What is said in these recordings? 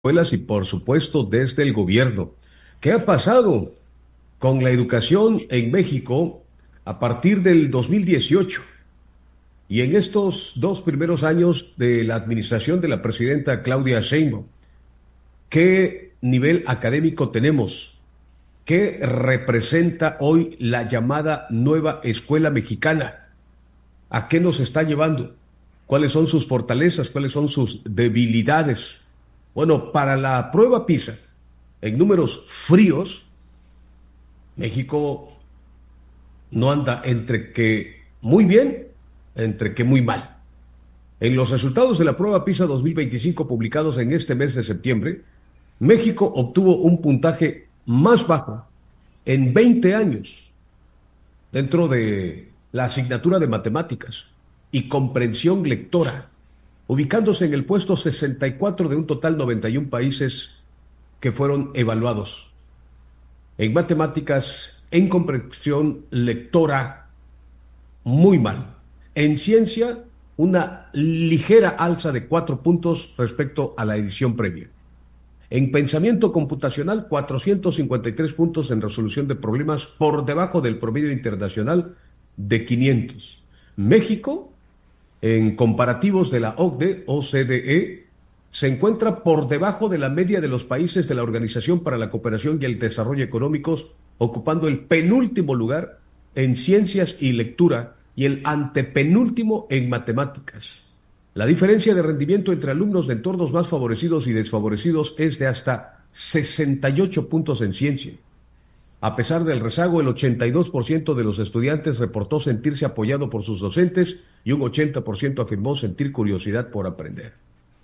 escuelas y por supuesto desde el gobierno. ¿Qué ha pasado con la educación en México a partir del 2018 y en estos dos primeros años de la administración de la presidenta Claudia Sheinbaum? ¿Qué nivel académico tenemos? ¿Qué representa hoy la llamada nueva escuela mexicana? ¿A qué nos está llevando? ¿Cuáles son sus fortalezas? ¿Cuáles son sus debilidades? Bueno, para la prueba PISA, en números fríos, México no anda entre que muy bien, entre que muy mal. En los resultados de la prueba PISA 2025 publicados en este mes de septiembre, México obtuvo un puntaje más bajo en 20 años dentro de la asignatura de matemáticas y comprensión lectora, ubicándose en el puesto 64 de un total 91 países que fueron evaluados. En matemáticas, en comprensión lectora, muy mal. En ciencia, una ligera alza de 4 puntos respecto a la edición previa. En pensamiento computacional, 453 puntos en resolución de problemas por debajo del promedio internacional de 500. México, en comparativos de la OCDE, se encuentra por debajo de la media de los países de la Organización para la Cooperación y el Desarrollo Económicos, ocupando el penúltimo lugar en ciencias y lectura y el antepenúltimo en matemáticas. La diferencia de rendimiento entre alumnos de entornos más favorecidos y desfavorecidos es de hasta 68 puntos en ciencia. A pesar del rezago, el 82% de los estudiantes reportó sentirse apoyado por sus docentes y un 80% afirmó sentir curiosidad por aprender.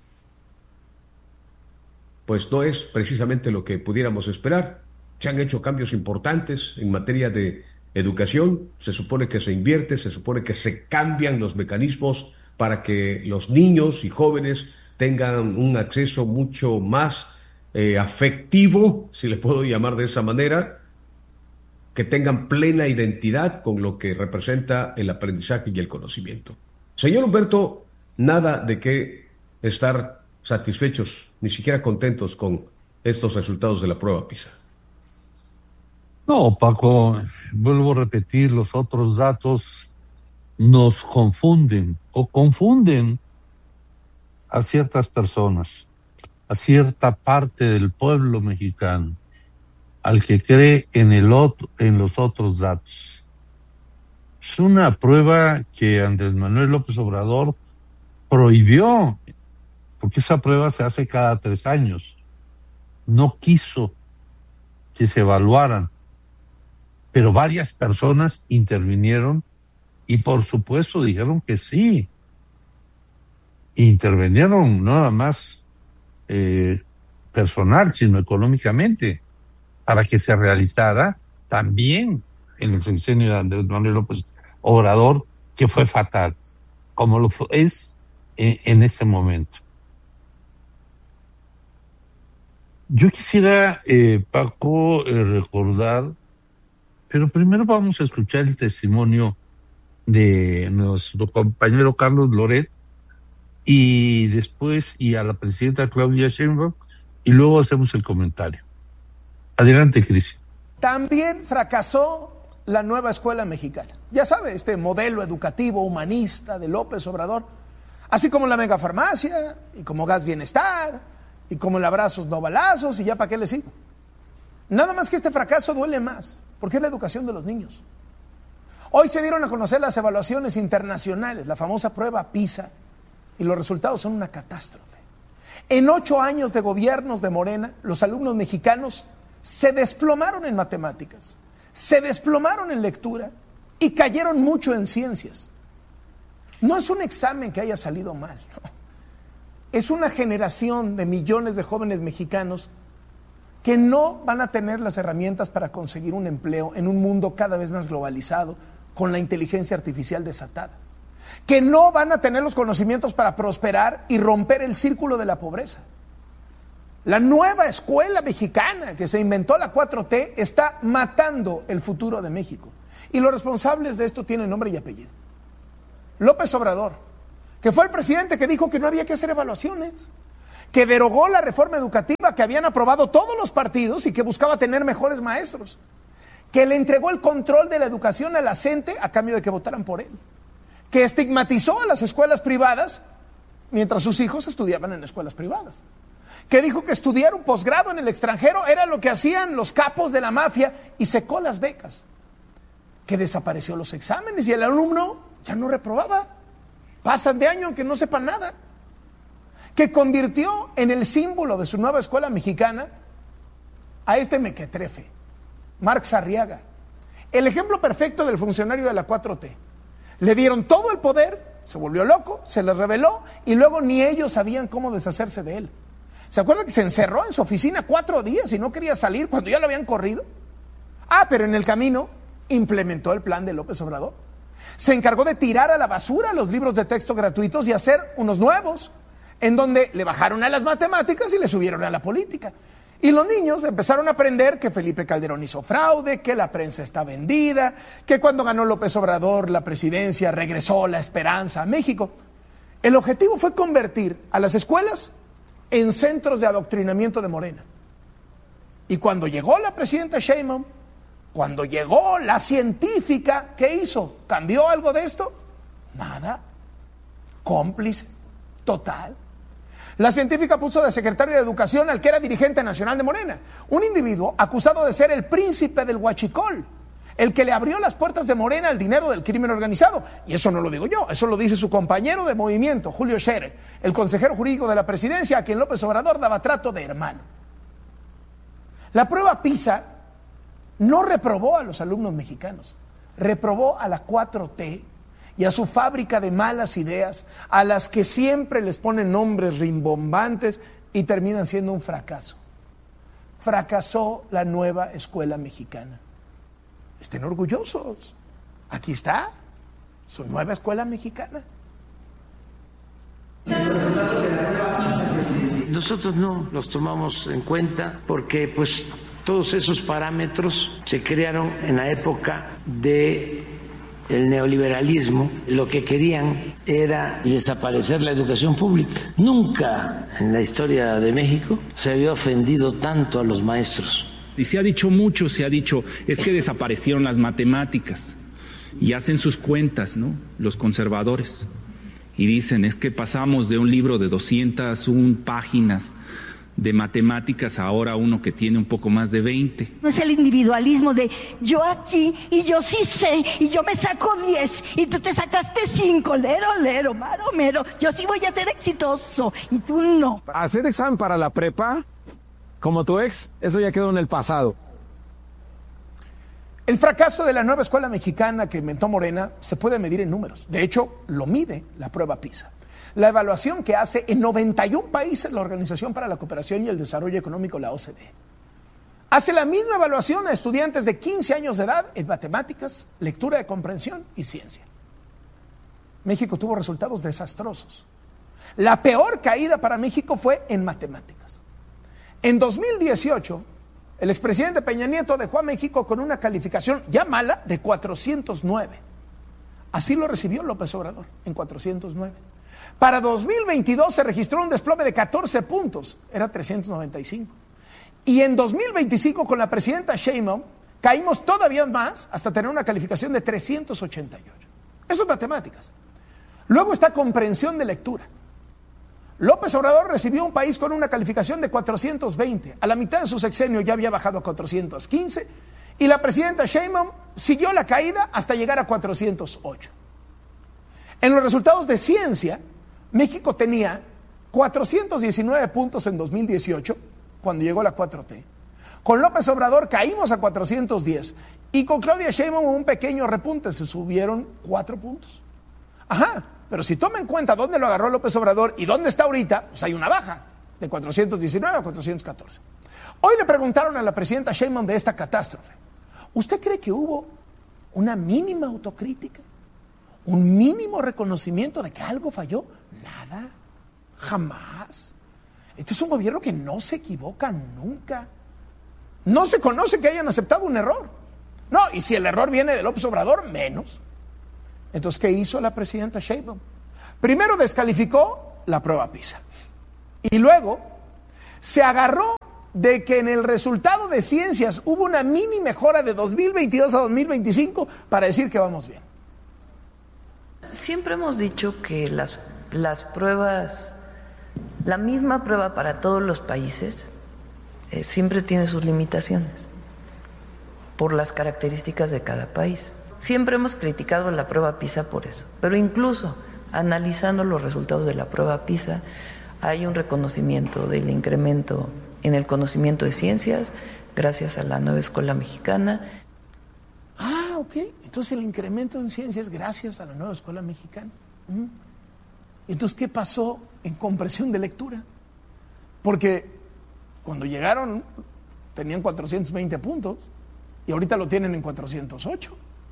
Pues no es precisamente lo que pudiéramos esperar. Se han hecho cambios importantes en materia de educación, se supone que se invierte, se supone que se cambian los mecanismos para que los niños y jóvenes tengan un acceso mucho más afectivo, si le puedo llamar de esa manera, que tengan plena identidad con lo que representa el aprendizaje y el conocimiento. Señor Humberto, nada de qué estar satisfechos, ni siquiera contentos con estos resultados de la prueba PISA. No, Paco, vuelvo a repetir, los otros datos nos confunden o confunden a ciertas personas, a cierta parte del pueblo mexicano, al que cree en los otros datos. Es una prueba que Andrés Manuel López Obrador prohibió, porque esa prueba se hace cada 3 años. No quiso que se evaluaran, pero varias personas intervinieron y por supuesto dijeron que sí. Intervinieron no nada más personal, sino económicamente, para que se realizara también en el sexenio de Andrés Manuel López Obrador, que fue fatal, como lo es en ese momento. Yo quisiera, Paco, recordar, pero primero vamos a escuchar el testimonio de nuestro compañero Carlos Loret y después a la presidenta Claudia Sheinbaum y luego hacemos el comentario. Adelante, Cris. También fracasó la nueva escuela mexicana. Ya sabe, este modelo educativo humanista de López Obrador, así como la megafarmacia y como Gas Bienestar y como el abrazos no balazos y ya para qué le sigo. Nada más que este fracaso duele más, porque es la educación de los niños. Hoy se dieron a conocer las evaluaciones internacionales, la famosa prueba PISA, y los resultados son una catástrofe. En 8 años de gobiernos de Morena, los alumnos mexicanos se desplomaron en matemáticas, se desplomaron en lectura y cayeron mucho en ciencias. No es un examen que haya salido mal, no. Es una generación de millones de jóvenes mexicanos que no van a tener las herramientas para conseguir un empleo en un mundo cada vez más globalizado, con la inteligencia artificial desatada, que no van a tener los conocimientos para prosperar y romper el círculo de la pobreza. La nueva escuela mexicana que se inventó la 4T está matando el futuro de México. Y los responsables de esto tienen nombre y apellido. López Obrador, que fue el presidente que dijo que no había que hacer evaluaciones, que derogó la reforma educativa que habían aprobado todos los partidos y que buscaba tener mejores maestros, que le entregó el control de la educación a la CENTE a cambio de que votaran por él, que estigmatizó a las escuelas privadas mientras sus hijos estudiaban en escuelas privadas, que dijo que estudiar un posgrado en el extranjero era lo que hacían los capos de la mafia y secó las becas, que desapareció los exámenes y el alumno ya no reprobaba, pasan de año aunque no sepan nada, que convirtió en el símbolo de su nueva escuela mexicana a este mequetrefe, Marx Arriaga, el ejemplo perfecto del funcionario de la 4T. Le dieron todo el poder, se volvió loco, se les reveló y luego ni ellos sabían cómo deshacerse de él. ¿Se acuerdan que se encerró en su oficina 4 días y no quería salir cuando ya lo habían corrido? Pero en el camino implementó el plan de López Obrador. Se encargó de tirar a la basura los libros de texto gratuitos y hacer unos nuevos, en donde le bajaron a las matemáticas y le subieron a la política. Y los niños empezaron a aprender que Felipe Calderón hizo fraude, que la prensa está vendida, que cuando ganó López Obrador la presidencia regresó la esperanza a México. El objetivo fue convertir a las escuelas en centros de adoctrinamiento de Morena. Y cuando llegó la presidenta Sheinbaum, cuando llegó la científica, ¿qué hizo? ¿Cambió algo de esto? Nada. Cómplice total. La científica puso de secretario de Educación al que era dirigente nacional de Morena, un individuo acusado de ser el príncipe del huachicol, el que le abrió las puertas de Morena al dinero del crimen organizado. Y eso no lo digo yo, eso lo dice su compañero de movimiento, Julio Scherer, el consejero jurídico de la presidencia, a quien López Obrador daba trato de hermano. La prueba PISA no reprobó a los alumnos mexicanos, reprobó a la 4T y a su fábrica de malas ideas, a las que siempre les ponen nombres rimbombantes y terminan siendo un fracaso. Fracasó la nueva escuela mexicana. Estén orgullosos. Aquí está su nueva escuela mexicana. Nosotros no los tomamos en cuenta porque pues todos esos parámetros se crearon en la época de el neoliberalismo. Lo que querían era desaparecer la educación pública. Nunca en la historia de México se había ofendido tanto a los maestros. Y se ha dicho mucho, se ha dicho, es que desaparecieron las matemáticas y hacen sus cuentas, ¿no? Los conservadores. Y dicen, es que pasamos de un libro de 201 páginas de matemáticas ahora uno que tiene un poco más de 20. No es el individualismo de yo aquí y yo sí sé y yo me saco 10 y tú te sacaste 5, lero, maro, mero. Yo sí voy a ser exitoso y tú no. Hacer examen para la prepa, como tu ex, eso ya quedó en el pasado. El fracaso de la nueva escuela mexicana que inventó Morena se puede medir en números. De hecho, lo mide la prueba PISA. La evaluación que hace en 91 países la Organización para la Cooperación y el Desarrollo Económico, la OCDE. Hace la misma evaluación a estudiantes de 15 años de edad en matemáticas, lectura de comprensión y ciencia. México tuvo resultados desastrosos. La peor caída para México fue en matemáticas. En 2018, el expresidente Peña Nieto dejó a México con una calificación ya mala de 409. Así lo recibió López Obrador, en 409. Para 2022 se registró un desplome de 14 puntos, era 395. Y en 2025, con la presidenta Sheinbaum, caímos todavía más hasta tener una calificación de 388. Eso es matemáticas. Luego está comprensión de lectura. López Obrador recibió un país con una calificación de 420. A la mitad de su sexenio ya había bajado a 415. Y la presidenta Sheinbaum siguió la caída hasta llegar a 408. En los resultados de ciencia, México tenía 419 puntos en 2018, cuando llegó la 4T. Con López Obrador caímos a 410. Y con Claudia Sheinbaum un pequeño repunte, se subieron 4 puntos. Ajá, pero si toma en cuenta dónde lo agarró López Obrador y dónde está ahorita, pues hay una baja, de 419 a 414. Hoy le preguntaron a la presidenta Sheinbaum de esta catástrofe. ¿Usted cree que hubo una mínima autocrítica? ¿Un mínimo reconocimiento de que algo falló? Nada, jamás. Este es un gobierno que no se equivoca nunca. No se conoce que hayan aceptado un error. No, y si el error viene de López Obrador, menos. Entonces, ¿qué hizo la presidenta Sheinbaum? Primero descalificó la prueba PISA. Y luego se agarró de que en el resultado de ciencias hubo una mini mejora de 2022 a 2025 para decir que vamos bien. Siempre hemos dicho que las pruebas, la misma prueba para todos los países, siempre tiene sus limitaciones por las características de cada país. Siempre hemos criticado la prueba PISA por eso, pero incluso analizando los resultados de la prueba PISA, hay un reconocimiento del incremento en el conocimiento de ciencias gracias a la nueva escuela mexicana. Ah, ok. Entonces el incremento en ciencias gracias a la nueva escuela mexicana. Entonces, ¿qué pasó en comprensión de lectura? Porque cuando llegaron tenían 420 puntos y ahorita lo tienen en 408.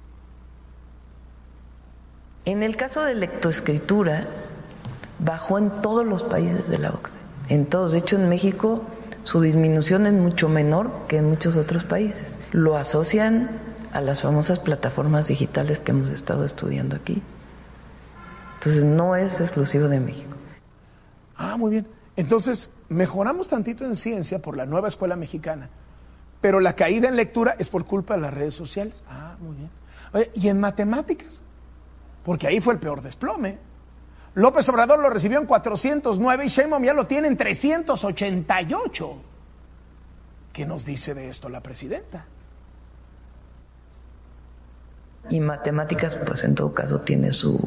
En el caso de lectoescritura, bajó en todos los países de la OCDE, en todos. De hecho, en México su disminución es mucho menor que en muchos otros países. Lo asocian a las famosas plataformas digitales que hemos estado estudiando aquí. Entonces, no es exclusivo de México. Ah, muy bien. Entonces, mejoramos tantito en ciencia por la nueva escuela mexicana, pero la caída en lectura es por culpa de las redes sociales. Ah, muy bien. Oye, ¿y en matemáticas? Porque ahí fue el peor desplome. López Obrador lo recibió en 409 y Sheinbaum ya lo tiene en 388. ¿Qué nos dice de esto la presidenta? Y matemáticas, pues en todo caso tiene su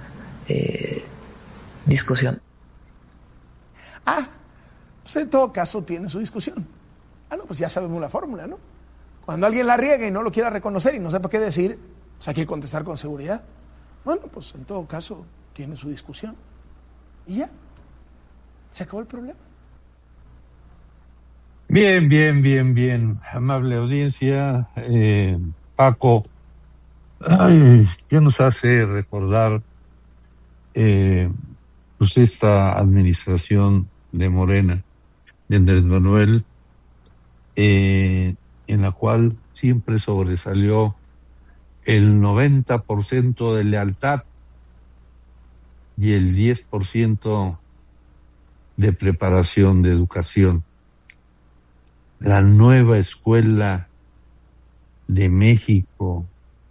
discusión. Ah, pues en todo caso tiene su discusión. Ah, no, pues ya sabemos la fórmula, ¿no? Cuando alguien la riega y no lo quiera reconocer y no sepa qué decir, pues hay que contestar con seguridad. Bueno, pues en todo caso tiene su discusión. Y ya, se acabó el problema. Bien. Amable audiencia, Paco, ¿qué nos hace recordar pues esta administración de Morena, de Andrés Manuel, en la cual siempre sobresalió el 90% de lealtad y el 10% de preparación, de educación? La nueva escuela de México,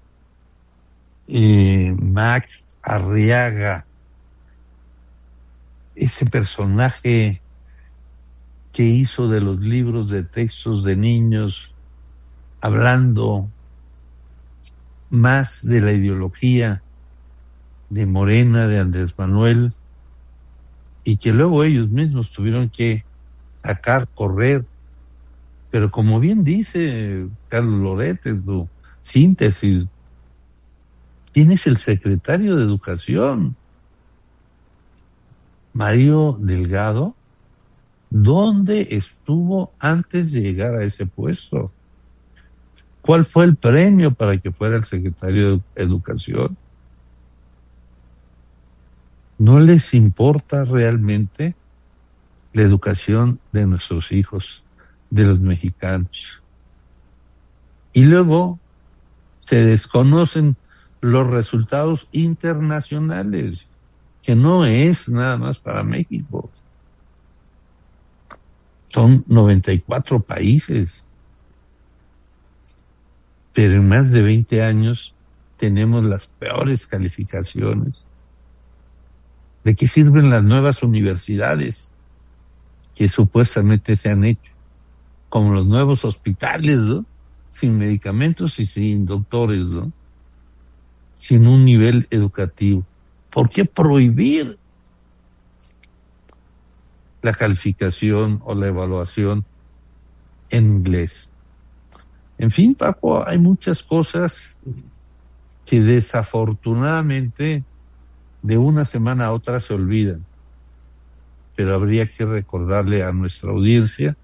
Max Arriaga, ese personaje que hizo de los libros de textos de niños, hablando más de la ideología de Morena, de Andrés Manuel, y que luego ellos mismos tuvieron que sacar, correr. Pero como bien dice Carlos Loret en su síntesis, ¿quién es el secretario de Educación? Mario Delgado. ¿Dónde estuvo antes de llegar a ese puesto? ¿Cuál fue el premio para que fuera el secretario de Educación? ¿No les importa realmente la educación de nuestros hijos, de los mexicanos? Y luego se desconocen los resultados internacionales, que no es nada más para México. Son 94 países. Pero en más de 20 años tenemos las peores calificaciones. ¿De qué sirven las nuevas universidades que supuestamente se han hecho? Como los nuevos hospitales, ¿no? Sin medicamentos y sin doctores, ¿no? Sin un nivel educativo. ¿Por qué prohibir la calificación o la evaluación en inglés? En fin, Paco, hay muchas cosas que desafortunadamente de una semana a otra se olvidan, pero habría que recordarle a nuestra audiencia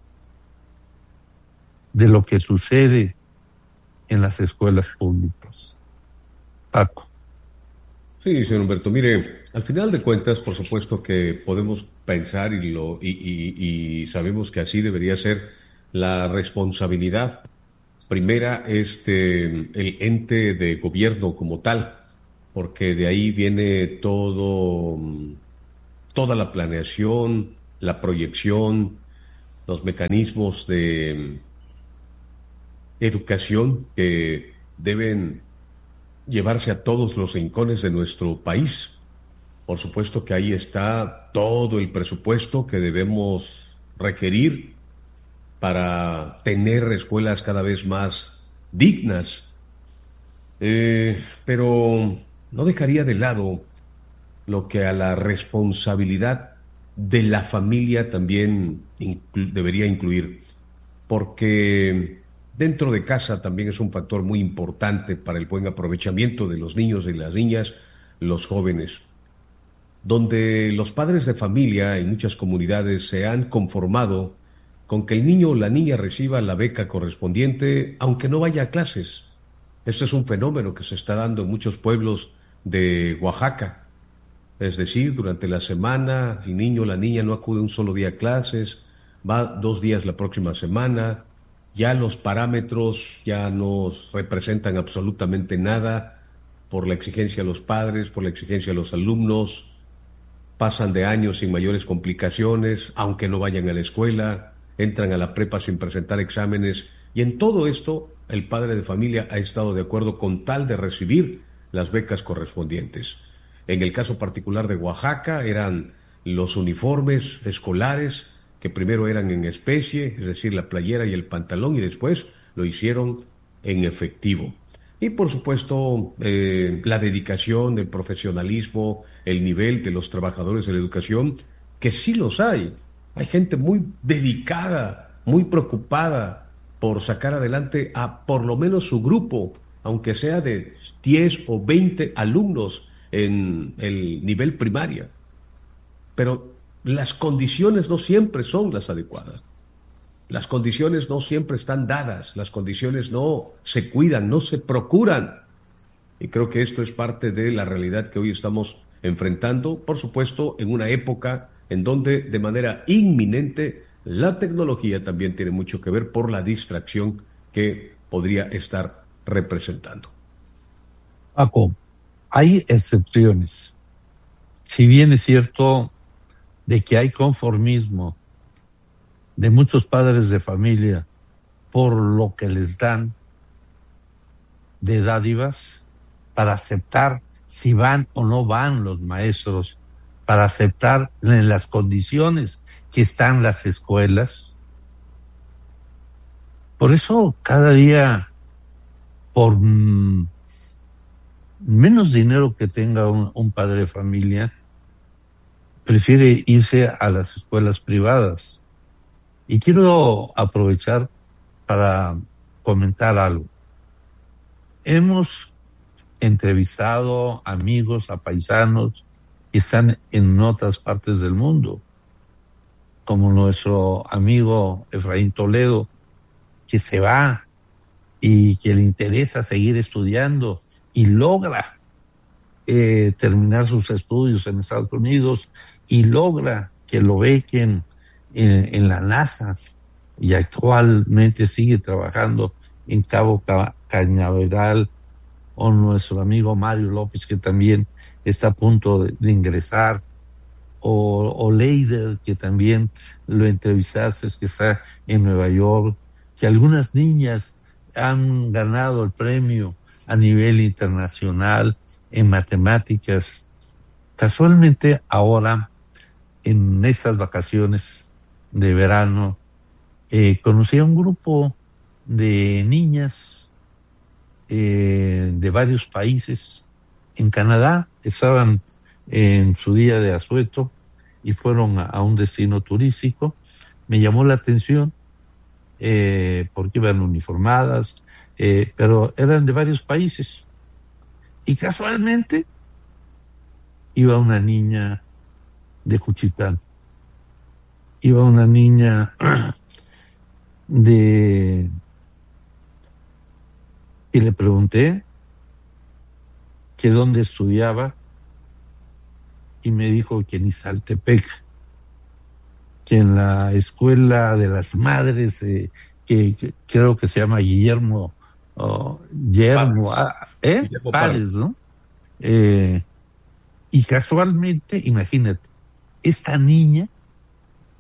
de lo que sucede en las escuelas públicas. Paco. Sí, señor Humberto, mire, al final de cuentas, por supuesto que podemos pensar y sabemos que así debería ser la responsabilidad. Primera, el ente de gobierno como tal, porque de ahí viene toda la planeación, la proyección, los mecanismos de educación que deben llevarse a todos los rincones de nuestro país. Por supuesto que ahí está todo el presupuesto que debemos requerir para tener escuelas cada vez más dignas. Pero no dejaría de lado lo que a la responsabilidad de la familia también debería incluir, porque dentro de casa también es un factor muy importante para el buen aprovechamiento de los niños y las niñas, los jóvenes, donde los padres de familia en muchas comunidades se han conformado con que el niño o la niña reciba la beca correspondiente, aunque no vaya a clases. Este es un fenómeno que se está dando en muchos pueblos de Oaxaca. Es decir, durante la semana el niño o la niña no acude un solo día a clases, va 2 días la próxima semana, ya los parámetros ya no representan absolutamente nada por la exigencia de los padres, por la exigencia de los alumnos, pasan de años sin mayores complicaciones, aunque no vayan a la escuela, entran a la prepa sin presentar exámenes, y en todo esto el padre de familia ha estado de acuerdo con tal de recibir las becas correspondientes. En el caso particular de Oaxaca eran los uniformes escolares, que primero eran en especie, es decir, la playera y el pantalón, y después lo hicieron en efectivo. Y por supuesto, la dedicación, el profesionalismo, el nivel de los trabajadores de la educación, que sí los hay. Hay gente muy dedicada, muy preocupada por sacar adelante a por lo menos su grupo, aunque sea de 10 o 20 alumnos en el nivel primaria. Pero las condiciones no siempre son las adecuadas. Las condiciones no siempre están dadas, las condiciones no se cuidan, no se procuran. Y creo que esto es parte de la realidad que hoy estamos enfrentando, por supuesto, en una época en donde de manera inminente la tecnología también tiene mucho que ver por la distracción que podría estar representando. Paco, hay excepciones. Si bien es cierto de que hay conformismo de muchos padres de familia por lo que les dan de dádivas, para aceptar si van o no van los maestros, para aceptar en las condiciones que están las escuelas. Por eso cada día, por menos dinero que tenga un padre de familia, prefiere irse a las escuelas privadas. Y quiero aprovechar para comentar algo. Hemos entrevistado amigos, a paisanos que están en otras partes del mundo, como nuestro amigo Efraín Toledo, que se va y que le interesa seguir estudiando y logra terminar sus estudios en Estados Unidos y logra que lo bequen en la NASA, y actualmente sigue trabajando en Cabo Cañaveral, o nuestro amigo Mario López, que también está a punto de ingresar, o Leider, que también lo entrevistaste, que está en Nueva York, que algunas niñas han ganado el premio a nivel internacional en matemáticas. Casualmente ahora, en estas vacaciones de verano, conocí a un grupo de niñas de varios países. En Canadá estaban en su día de asueto y fueron a un destino turístico. Me llamó la atención porque iban uniformadas, pero eran de varios países. Y casualmente iba una niña de Juchitán, iba una niña y le pregunté que dónde estudiaba, y me dijo que en Izaltepec, que en la escuela de las madres, que creo que se llama Guillermo Páez, ¿no? Y casualmente, imagínate, esta niña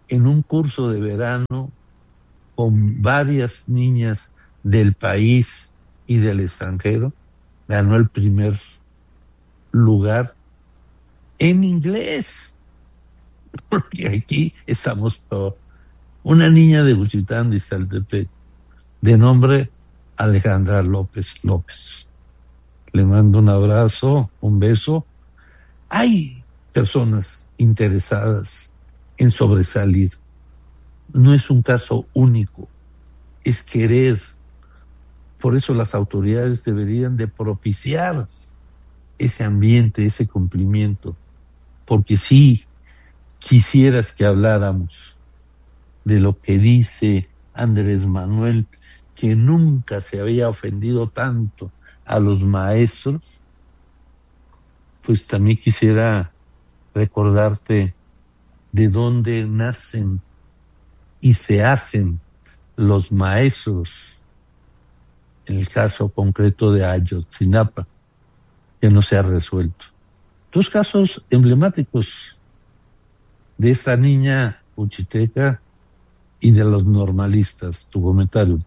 en un curso de verano con varias niñas del país y del extranjero, ganó el primer lugar en inglés, porque aquí estamos peor. Una niña de Juchitán de Iztaltepec, de nombre Alejandra López. Le mando un abrazo, un beso. Hay personas interesadas en sobresalir. No es un caso único, es querer. Por eso las autoridades deberían de propiciar ese ambiente, ese cumplimiento. Porque si quisieras que habláramos de lo que dice Andrés Manuel, que nunca se había ofendido tanto a los maestros, pues también quisiera recordarte de dónde nacen y se hacen los maestros, en el caso concreto de Ayotzinapa, que no se ha resuelto. Dos casos emblemáticos de esta niña uchiteca y de los normalistas. Tu comentario.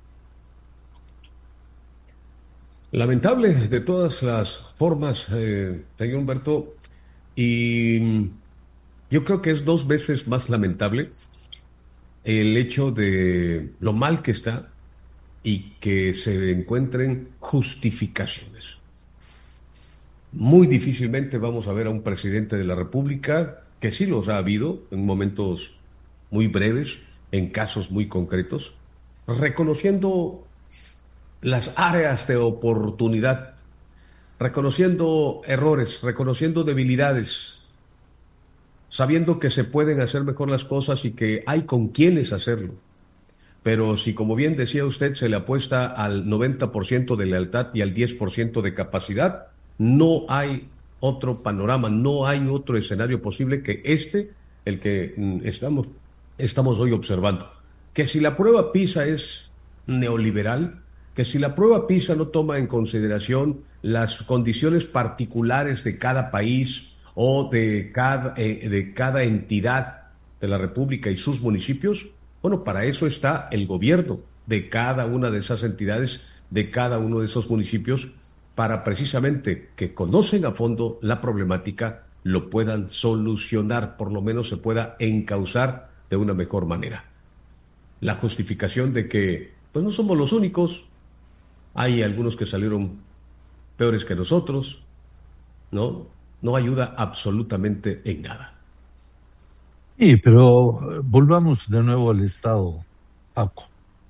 Lamentable de todas las formas, señor Humberto, y yo creo que es 2 veces más lamentable el hecho de lo mal que está y que se encuentren justificaciones. Muy difícilmente vamos a ver a un presidente de la República, que sí los ha habido en momentos muy breves, en casos muy concretos, reconociendo las áreas de oportunidad, reconociendo errores, reconociendo debilidades, sabiendo que se pueden hacer mejor las cosas y que hay con quienes hacerlo. Pero si, como bien decía usted, se le apuesta al 90% de lealtad y al 10% de capacidad, no hay otro panorama, no hay otro escenario posible que el que estamos hoy observando. Que si la prueba PISA es neoliberal, que si la prueba PISA no toma en consideración las condiciones particulares de cada país o de cada entidad de la República y sus municipios, bueno, para eso está el gobierno de cada una de esas entidades, de cada uno de esos municipios, para precisamente que conocen a fondo la problemática, lo puedan solucionar, por lo menos se pueda encauzar de una mejor manera. La justificación de que pues no somos los únicos, hay algunos que salieron peores que nosotros, no ayuda absolutamente en nada. Sí, pero volvamos de nuevo al Estado, Paco.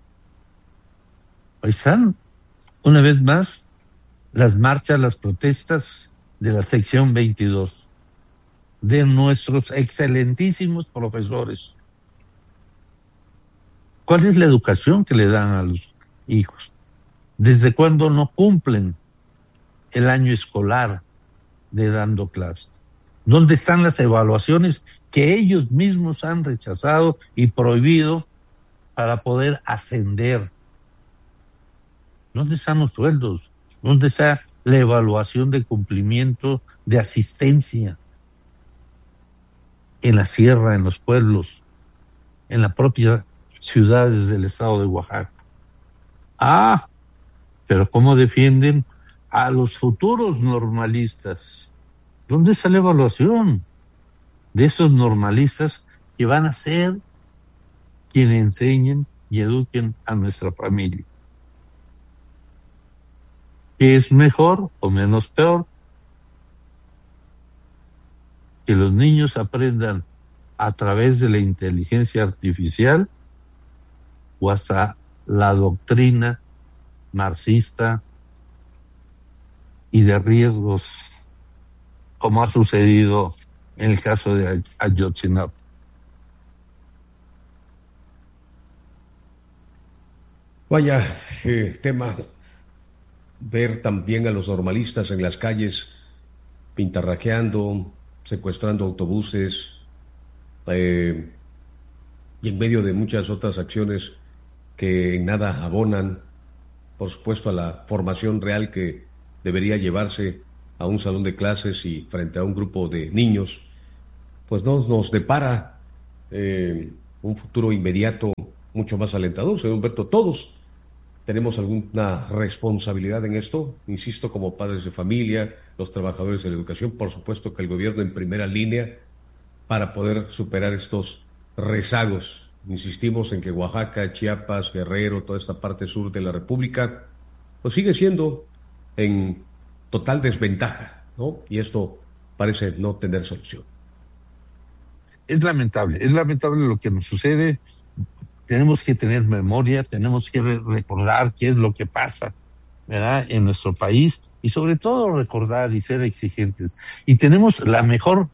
Ahí están, una vez más, las marchas, las protestas de la sección 22, de nuestros excelentísimos profesores. ¿Cuál es la educación que le dan a los hijos? ¿Desde cuándo no cumplen el año escolar de dando clases? ¿Dónde están las evaluaciones que ellos mismos han rechazado y prohibido para poder ascender? ¿Dónde están los sueldos? ¿Dónde está la evaluación de cumplimiento de asistencia? En la sierra, en los pueblos, en las propias ciudades del estado de Oaxaca. Pero ¿cómo defienden a los futuros normalistas? ¿Dónde está la evaluación de estos normalistas que van a ser quienes enseñen y eduquen a nuestra familia? ¿Qué es mejor o menos peor? Que los niños aprendan a través de la inteligencia artificial o hasta la doctrina marxista y de riesgos, como ha sucedido en el caso de Ayotzinapa. Vaya tema, ver también a los normalistas en las calles pintarrajeando, secuestrando autobuses, y en medio de muchas otras acciones que en nada abonan, por supuesto, a la formación real que debería llevarse a un salón de clases y frente a un grupo de niños, pues no nos depara un futuro inmediato mucho más alentador. Señor Humberto, todos tenemos alguna responsabilidad en esto, insisto, como padres de familia, los trabajadores de la educación, por supuesto que el gobierno en primera línea para poder superar estos rezagos. Insistimos en que Oaxaca, Chiapas, Guerrero, toda esta parte sur de la República, pues sigue siendo en total desventaja, ¿no? Y esto parece no tener solución. Es lamentable lo que nos sucede. Tenemos que tener memoria, tenemos que recordar qué es lo que pasa, ¿verdad?, en nuestro país, y sobre todo recordar y ser exigentes. Y tenemos la mejor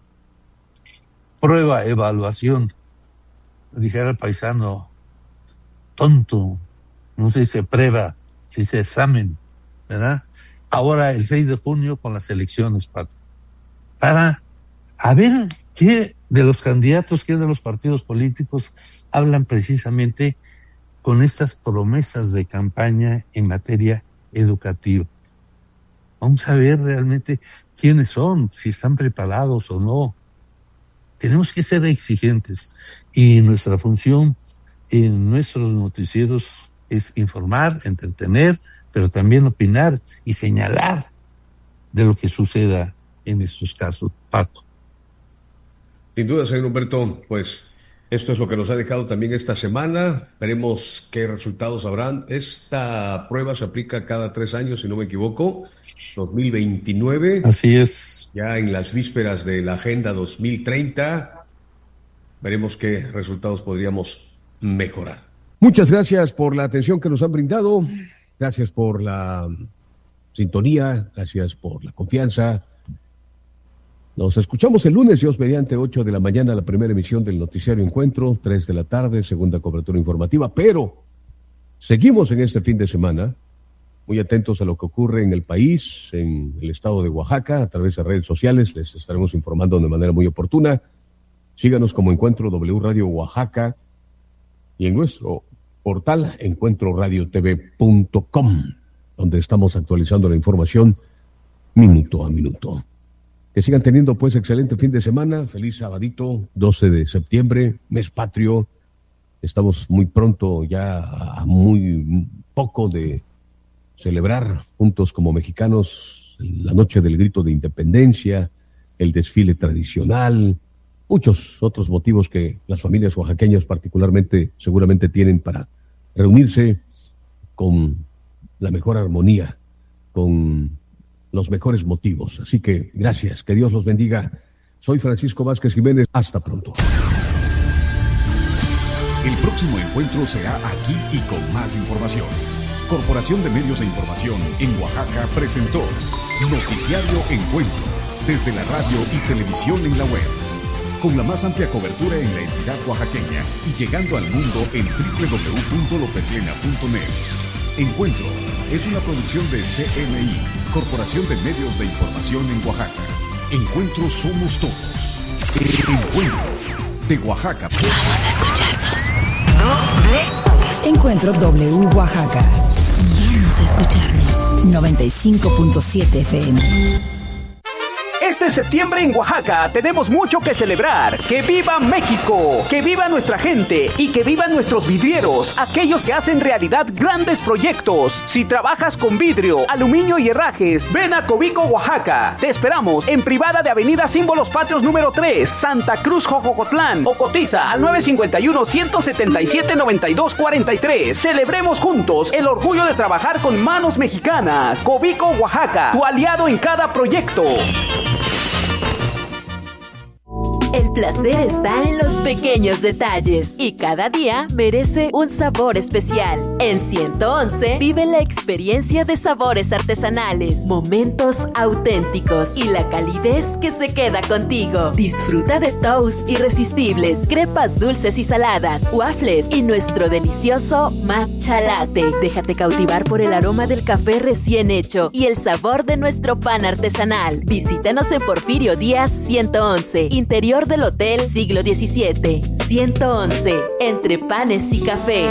prueba, evaluación, dijera el paisano tonto, no se dice prueba, se dice examen, ¿verdad? Ahora el 6 de junio con las elecciones, para a ver qué de los candidatos, qué de los partidos políticos hablan precisamente con estas promesas de campaña en materia educativa. Vamos a ver realmente quiénes son, si están preparados o no. Tenemos que ser exigentes y nuestra función en nuestros noticieros es informar, entretener, pero también opinar y señalar de lo que suceda en estos casos, Paco. Sin duda, señor Humberto, pues esto es lo que nos ha dejado también esta semana. Veremos qué resultados habrán. Esta prueba se aplica cada 3 años, si no me equivoco, 2029. Así es. Ya en las vísperas de la Agenda 2030, veremos qué resultados podríamos mejorar. Muchas gracias por la atención que nos han brindado. Gracias por la sintonía. Gracias por la confianza. Nos escuchamos el lunes, Dios mediante, 8 de la mañana, la primera emisión del Noticiario Encuentro, 3 de la tarde, segunda cobertura informativa, pero seguimos en este fin de semana, muy atentos a lo que ocurre en el país, en el estado de Oaxaca, a través de redes sociales, les estaremos informando de manera muy oportuna. Síganos como Encuentro W Radio Oaxaca y en nuestro portal encuentroradiotv.com, donde estamos actualizando la información minuto a minuto. Que sigan teniendo pues excelente fin de semana, feliz sabadito, 12 de septiembre, mes patrio. Estamos muy pronto, ya a muy poco de celebrar juntos como mexicanos la noche del grito de independencia, el desfile tradicional, muchos otros motivos que las familias oaxaqueñas particularmente seguramente tienen para reunirse con la mejor armonía, con los mejores motivos. Así que gracias, que Dios los bendiga. Soy Francisco Vázquez Jiménez, hasta pronto. El próximo encuentro será aquí y con más información. Corporación de Medios de Información en Oaxaca presentó Noticiario Encuentro, desde la radio y televisión en la web, con la más amplia cobertura en la entidad oaxaqueña y llegando al mundo en www.lopeslena.net. Encuentro es una producción de CMI, Corporación de Medios de Información en Oaxaca. Encuentro somos todos. Encuentro de Oaxaca. Vamos a escucharnos. Encuentro W Oaxaca. Vamos a escucharnos. 95.7 FM. Este septiembre en Oaxaca tenemos mucho que celebrar. ¡Que viva México! ¡Que viva nuestra gente! Y que vivan nuestros vidrieros, aquellos que hacen realidad grandes proyectos. Si trabajas con vidrio, aluminio y herrajes, ven a Cobico, Oaxaca. Te esperamos en privada de Avenida Símbolos Patrios número 3, Santa Cruz, Jojocotlán, o cotiza al 951-177-9243. Celebremos juntos el orgullo de trabajar con manos mexicanas. Cobico, Oaxaca, tu aliado en cada proyecto. El placer está en los pequeños detalles y cada día merece un sabor especial. En 111 vive la experiencia de sabores artesanales, momentos auténticos y la calidez que se queda contigo. Disfruta de toast irresistibles, crepas dulces y saladas, waffles y nuestro delicioso matcha latte. Déjate cautivar por el aroma del café recién hecho y el sabor de nuestro pan artesanal. Visítanos en Porfirio Díaz 111, interior del Hotel Siglo XVII. 111, entre panes y café.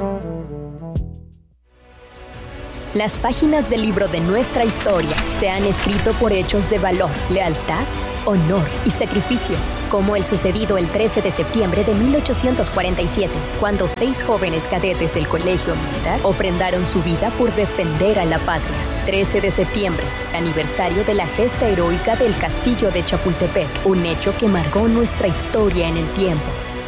Las páginas del libro de nuestra historia se han escrito por hechos de valor, lealtad, honor y sacrificio. como el sucedido el 13 de septiembre de 1847, cuando 6 jóvenes cadetes del Colegio Militar ofrendaron su vida por defender a la patria. 13 de septiembre, aniversario de la gesta heroica del Castillo de Chapultepec, un hecho que marcó nuestra historia en el tiempo.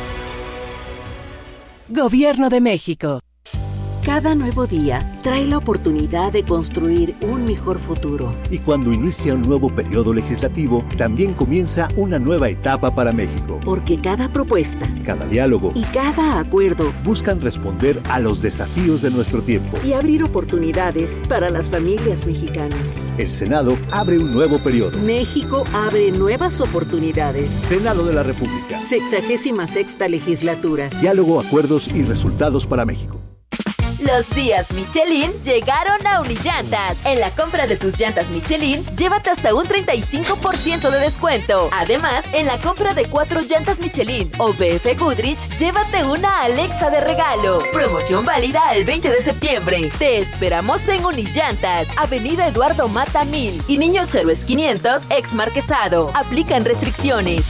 Gobierno de México. Cada nuevo día trae la oportunidad de construir un mejor futuro. Y cuando inicia un nuevo periodo legislativo, también comienza una nueva etapa para México. Porque cada propuesta, cada diálogo y cada acuerdo buscan responder a los desafíos de nuestro tiempo y abrir oportunidades para las familias mexicanas. El Senado abre un nuevo periodo. México abre nuevas oportunidades. Senado de la República. 66ª legislatura. Diálogo, acuerdos y resultados para México. Los días Michelin llegaron a Unillantas. En la compra de tus llantas Michelin, llévate hasta un 35% de descuento. Además, en la compra de 4 llantas Michelin o BF Goodrich, llévate una Alexa de regalo. Promoción válida el 20 de septiembre. Te esperamos en Unillantas, Avenida Eduardo Mata 1000 y Niños Héroes 500, ex Marquesado. Aplican restricciones.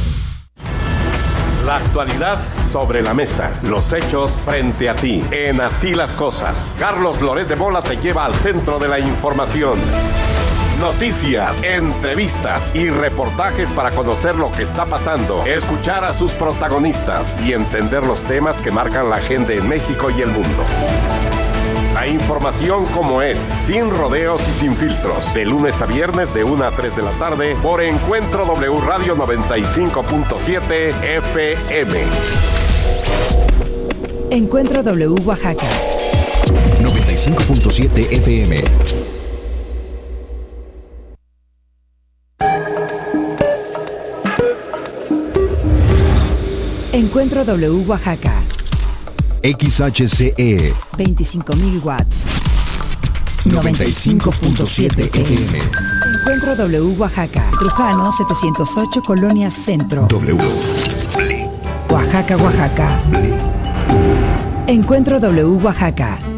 La actualidad sobre la mesa, los hechos frente a ti. En Así las Cosas, Carlos Loret de Mola te lleva al centro de la información. Noticias, entrevistas y reportajes para conocer lo que está pasando, escuchar a sus protagonistas y entender los temas que marcan la agenda en México y el mundo. La información como es, sin rodeos y sin filtros, de lunes a viernes de 1 a 3 de la tarde por Encuentro W Radio 95.7 FM. Encuentro W Oaxaca 95.7 FM. Encuentro W Oaxaca. XHCE 25.000 watts 95.7 FM. Encuentro W Oaxaca. Trujano 708 Colonia Centro. W. Oaxaca, Oaxaca. Encuentro W Oaxaca.